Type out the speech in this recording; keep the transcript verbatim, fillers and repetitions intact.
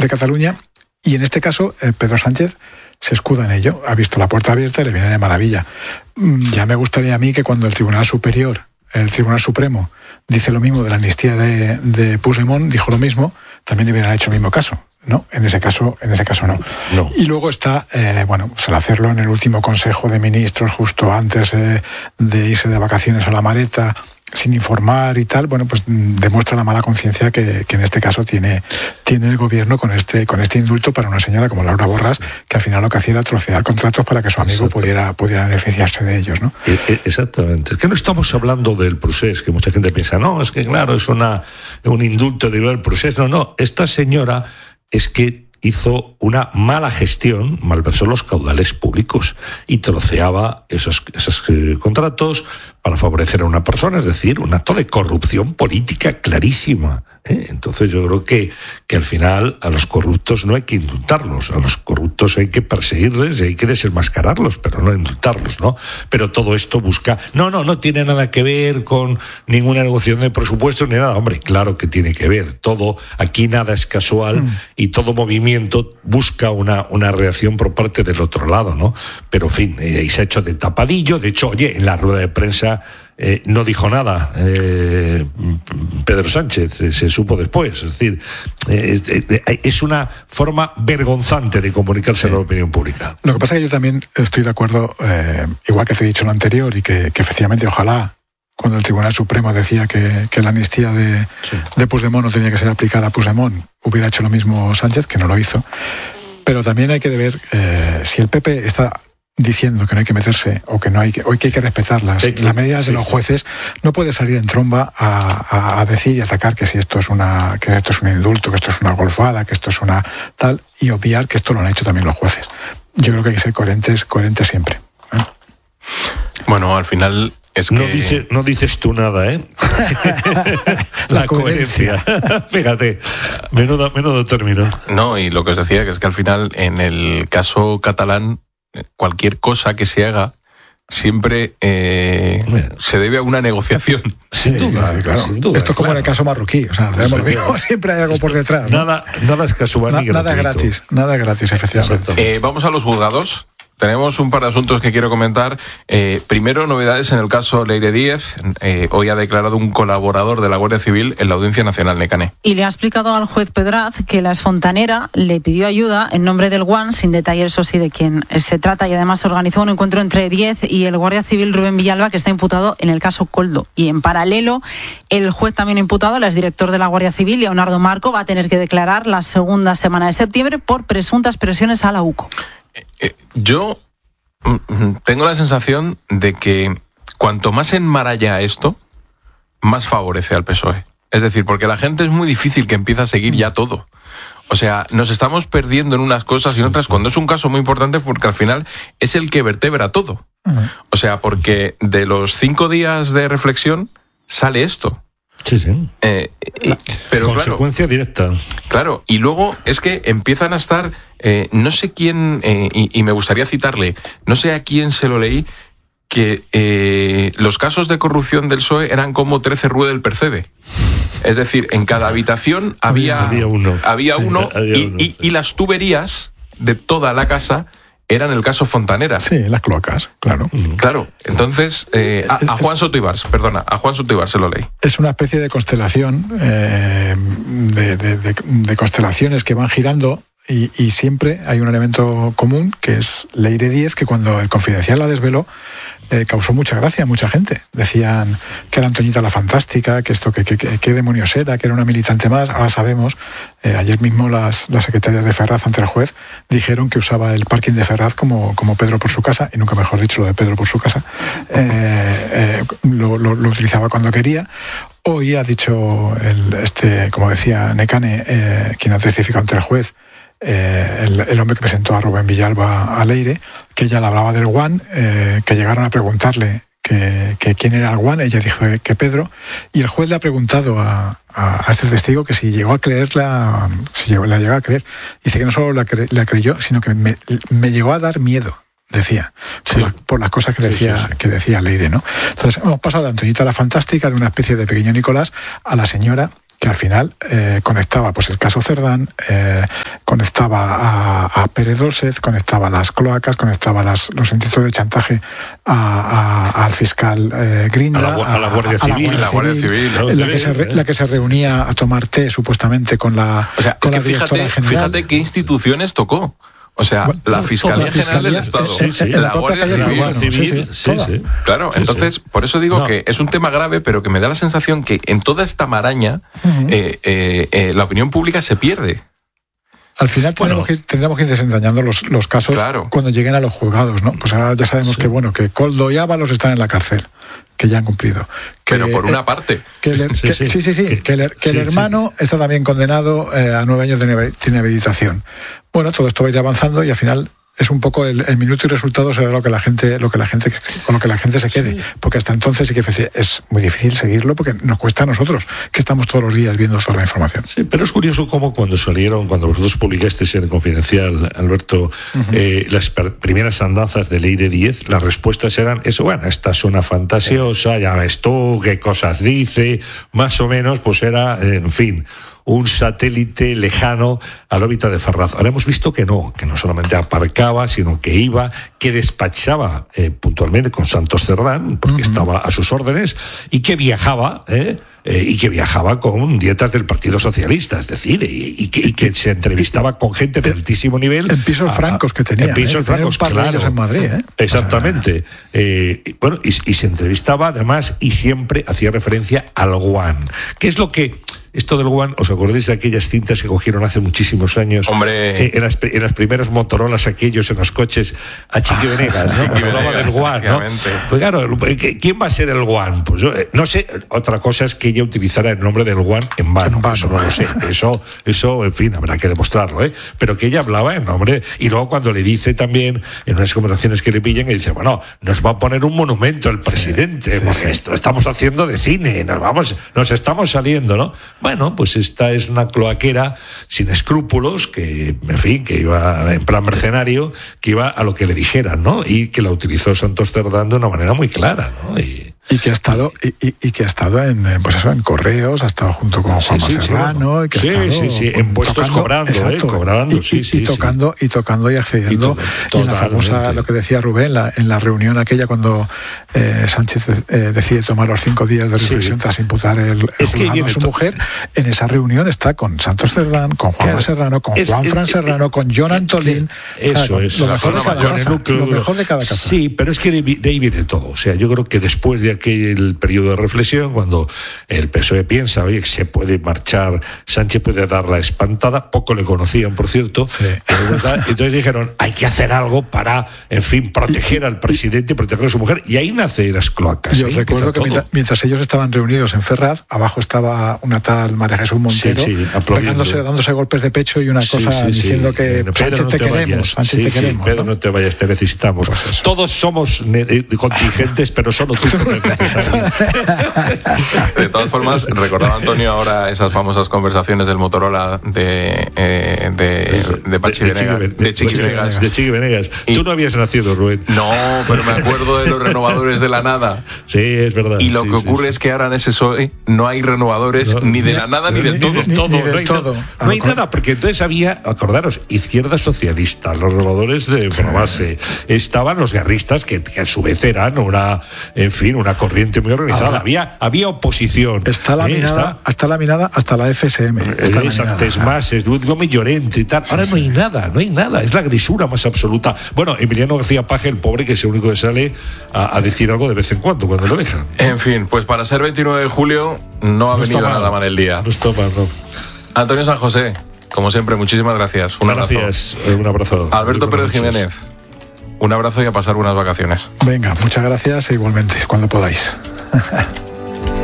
de Cataluña, y en este caso eh, Pedro Sánchez se escuda en ello, ha visto la puerta abierta y le viene de maravilla. Ya me gustaría a mí que cuando el Tribunal Superior, el Tribunal Supremo, dice lo mismo de la amnistía de, de Puigdemont, dijo lo mismo, también le hubieran hecho el mismo caso. No, en ese caso, en ese caso no. no. Y luego está, eh, bueno, pues al hacerlo en el último Consejo de Ministros, justo antes eh, de irse de vacaciones a la maleta, sin informar y tal, bueno, pues demuestra la mala conciencia que, que en este caso tiene, tiene el gobierno con este, con este indulto para una señora como Laura Borràs, que al final lo que hacía era trocear contratos para que su amigo pudiera, pudiera beneficiarse de ellos, ¿no? Exactamente. Es que no estamos hablando del procés, que mucha gente piensa, no, es que claro, es una, un indulto derivado del procés. No, no, esta señora es que hizo una mala gestión, malversó los caudales públicos y troceaba esos, esos eh, contratos para favorecer a una persona, es decir, un acto de corrupción política clarísima. ¿eh? Entonces yo creo que, que al final a los corruptos no hay que indultarlos, a los corruptos hay que perseguirles y hay que desenmascararlos, pero no indultarlos, ¿no? Pero todo esto busca... No, no, no tiene nada que ver con ninguna negociación de presupuestos ni nada. Hombre, claro que tiene que ver. Todo, aquí nada es casual mm. y todo movimiento busca una, una reacción por parte del otro lado, ¿no? Pero en fin, eh, y se ha hecho de tapadillo. De hecho, oye, en la rueda de prensa Eh, no dijo nada eh, Pedro Sánchez, eh, se supo después. Es decir, eh, eh, es una forma vergonzante de comunicarse sí. a la opinión pública. Lo que pasa es que yo también estoy de acuerdo, eh, igual que te he dicho lo anterior, y que, que efectivamente ojalá, cuando el Tribunal Supremo decía que, que la amnistía de, sí. de Puigdemont no tenía que ser aplicada a Puigdemont, hubiera hecho lo mismo Sánchez, que no lo hizo. Pero también hay que ver eh, si el P P está diciendo que no hay que meterse o que no hay que, hoy que hay que respetar las, sí, las medidas sí, de los jueces, no puede salir en tromba a, a, a decir y atacar que si esto es una que esto es un indulto, que esto es una golfada, que esto es una tal, y obviar que esto lo han hecho también los jueces. Yo creo que hay que ser coherentes, coherentes siempre. ¿eh? Bueno, al final es que... No, dice, no dices tú nada, ¿eh? La, la coherencia. coherencia. Fíjate, menudo, menudo término. No, y lo que os decía, que es que al final, en el caso catalán, cualquier cosa que se haga siempre eh, se debe a una negociación. Sin duda, claro, claro. Sin duda, esto es como claro. en el caso marroquí, o sea, sí, lo mismo, siempre hay algo por detrás, ¿no? Nada, nada es casual Na, ni nada gratis, nada gratis, efectivamente. Eh, vamos a los juzgados. Tenemos un par de asuntos que quiero comentar. Eh, primero, novedades en el caso Leire Díez. Eh, hoy ha declarado un colaborador de la Guardia Civil en la Audiencia Nacional, Nekane. Y le ha explicado al juez Pedraz que la exfontanera le pidió ayuda en nombre del Guan, sin detallar eso sí de quién se trata, y además organizó un encuentro entre Díez y el Guardia Civil Rubén Villalba, que está imputado en el caso Koldo. Y en paralelo, el juez también imputado, el exdirector de la Guardia Civil, Leonardo Marco, va a tener que declarar la segunda semana de septiembre por presuntas presiones a la U C O. Eh, yo tengo la sensación de que cuanto más enmaralla esto, más favorece al P S O E. Es decir, porque la gente es muy difícil que empiece a seguir ya todo. O sea, nos estamos perdiendo en unas cosas y en otras, cuando es un caso muy importante, porque al final es el que vertebra todo. O sea, porque de los cinco días de reflexión sale esto. Sí, sí. Eh, y, pero consecuencia claro, directa. Claro, y luego es que empiezan a estar, eh, no sé quién, eh, y, y me gustaría citarle, no sé a quién se lo leí, que eh, los casos de corrupción del P S O E eran como trece Rue del Percebe. Es decir, en cada habitación había, había uno, había uno, sí, había y, uno y, sí. y las tuberías de toda la casa eran el caso Fontanera. Sí, las cloacas, claro. Claro, entonces, eh, a, a Juan Soto Ibars, perdona, a Juan Soto Ibars se lo leí. Es una especie de constelación, eh, de, de, de, de constelaciones que van girando y, y siempre hay un elemento común, que es Leire Díez, que cuando el Confidencial la desveló, eh, causó mucha gracia a mucha gente. Decían que era Antoñita la Fantástica, que esto, que qué demonios era, que era una militante más. Ahora sabemos, eh, ayer mismo las, las secretarias de Ferraz ante el juez dijeron que usaba el parking de Ferraz como, como Pedro por su casa, y nunca mejor dicho lo de Pedro por su casa. Eh, eh, lo, lo, lo utilizaba cuando quería. Hoy ha dicho, el, este, como decía Nekane, eh, quien ha testificado ante el juez, Eh, el, el hombre que presentó a Rubén Villalba a Leire, que ella le hablaba del Guan, eh, que llegaron a preguntarle que, que quién era el Guan, ella dijo que Pedro, y el juez le ha preguntado a, a, a este testigo que si llegó a creerla, si llegó, la llegó a creer. Dice que no solo la, cre, la creyó, sino que me, me llegó a dar miedo, decía, por, sí. la, por las cosas que decía, sí, sí, sí. que decía Leire, ¿no? Entonces hemos pasado de Antoñita la Fantástica, de una especie de pequeño Nicolás, a la señora que al final eh, conectaba pues el caso Cerdán, eh, conectaba a, a Pérez Dolcet, conectaba las cloacas, conectaba las, los intentos de chantaje a, a, al fiscal eh, Grinda, a la, a la Guardia a, Civil, a la Guardia Civil, Civil, ¿no? la, que se re, la que se reunía a tomar té supuestamente con la, o sea, con es la que directora fíjate, general. Fíjate qué instituciones tocó. O sea, bueno, la Fiscalía, la Fiscalía General del Estado, sí, sí, la, la Guardia Civil, Civil, sí, sí, sí. Claro, sí, entonces, sí. por eso digo no. que es un tema grave, pero que me da la sensación que en toda esta maraña uh-huh. eh, eh, eh, la opinión pública se pierde. Al final tendremos, bueno, que, tendremos que ir desentrañando los, los casos claro. cuando lleguen a los juzgados, ¿no? Pues ahora ya sabemos sí. que, bueno, que Koldo y Ábalos están en la cárcel, que ya han cumplido. Que, Pero por una eh, parte. Que el, sí, que, sí, sí, sí, sí, que el, que sí, el hermano sí. está también condenado eh, a nueve años de inhabilitación. Bueno, todo esto va a ir avanzando y al final es un poco el, el minuto y resultado será lo que la gente, lo que la gente, con lo que la gente se quede, sí. porque hasta entonces sí que es muy difícil seguirlo porque nos cuesta a nosotros, que estamos todos los días viendo toda la información. Sí, pero es curioso cómo cuando salieron, cuando vosotros publicasteis en el Confidencial, Alberto, uh-huh. eh, las primeras andanzas de Ley de diez, las respuestas eran eso, bueno, esta es una fantasiosa, ya ves tú qué cosas dice, más o menos, pues era, eh, en fin, un satélite lejano a la órbita de Ferraz. Ahora hemos visto que no, que no solamente aparcaba, sino que iba, que despachaba eh, puntualmente con Santos Cerdán, porque uh-huh. estaba a sus órdenes, y que viajaba, ¿eh? Eh, y que viajaba con dietas del Partido Socialista, es decir, y, y, que, y que se entrevistaba con gente de altísimo nivel. En pisos a, francos que tenía. En pisos ¿eh? francos, un claro. En Madrid, ¿eh? Exactamente. Eh, bueno, y, y se entrevistaba además y siempre hacía referencia al Guan. ¿Qué es lo que... Esto del Guan, ¿os acordáis de aquellas cintas que cogieron hace muchísimos años? Hombre. Eh, en, las, en las primeras Motorolas aquellos en los coches a Chiqui Venegas, ¿no? Chiqui Venegas, del Guan, ¿no? Pues claro, ¿quién va a ser el Guan? Pues yo, no sé, otra cosa es que ella utilizara el nombre del Guan en vano, en vano. Eso no lo sé, eso, eso, en fin, habrá que demostrarlo, ¿eh? Pero que ella hablaba en nombre, y luego cuando le dice también, en unas conversaciones que le pillan, y dice, bueno, nos va a poner un monumento el presidente, sí, sí, porque sí. esto estamos haciendo de cine, nos vamos, nos estamos saliendo, ¿no? Bueno, pues esta es una cloaquera sin escrúpulos, que, en fin, que iba en plan mercenario, que iba a lo que le dijeran, ¿no? Y que la utilizó Santos Cerdán de una manera muy clara, ¿no? Y, y que ha estado y, y, y que ha estado en, pues eso, en Correos, ha estado junto con Juan sí, Serrano, sí, bueno. y que sí, ha estado sí, sí, en puestos tocando, cobrando, exacto, eh, cobrando, y, sí, y, sí, y tocando sí. y tocando y accediendo. Y, todo, y en la famosa, lo que decía Rubén, la, en la reunión aquella cuando eh, Sánchez eh, decide tomar los cinco días de reflexión sí. tras imputar el, el es que a su to- mujer, en esa reunión está con Santos Cerdán, con Juan claro. Serrano, con es, Juan Fran Serrano, con John Antolín. Eso es. Lo mejor, de cada casa, lo mejor de cada casa. Sí, pero es que de ahí viene todo. O sea, yo creo que después de aquel periodo de reflexión, cuando el P S O E piensa, oye, que se puede marchar, Sánchez puede dar la espantada, poco le conocían, por cierto, sí. entonces dijeron, hay que hacer algo para, en fin, proteger al presidente y proteger a su mujer, y ahí nace las cloacas. Yo recuerdo que mientras, mientras ellos estaban reunidos en Ferraz, abajo estaba una tal María Jesús Montero, sí, sí, pegándose, dándose golpes de pecho y una sí, cosa sí, diciendo sí. que Pedro, Sánchez no te, te queremos, Sánchez sí, te queremos. Sí, Pedro, ¿no? no te vayas, te necesitamos. Pues todos somos contingentes, pero solo tú te necesitas. De todas formas, recordaba Antonio ahora esas famosas conversaciones del Motorola de eh, de, de Pachi de, Venegas, de, de Chiqui Venegas. De Chiqui Venegas. Tú no habías nacido, Rubén. No, pero me acuerdo de los renovadores de la nada. Sí, es verdad. Y lo sí, que sí, ocurre sí. es que ahora en ese P S O E no hay renovadores no, ni de la nada ni, ni del todo. Ni, todo, ni no del hay, todo. No, no hay nada, porque entonces había, acordaros, izquierda socialista, los renovadores de Probase, estaban los guerristas que, que a su vez eran una, en fin, una corriente muy organizada. Ahora, había, había oposición. Está laminada, ¿eh? está, está laminada hasta la F S M. Es antes más, es Luz Gómez Llorente y tal. Sí, Ahora sí. no hay nada, no hay nada. Es la grisura más absoluta. Bueno, Emiliano García Paje, el pobre, que es el único que sale a, a decir algo de vez en cuando, cuando lo dejan. En fin, pues para ser veintinueve de julio no ha no venido nada mal el día. No está mal, no. Antonio San José, como siempre, muchísimas gracias. Un gracias, abrazo. Un abrazo. Alberto Pérez Jiménez, un abrazo y a pasar buenas vacaciones. Venga, muchas gracias e igualmente, cuando podáis.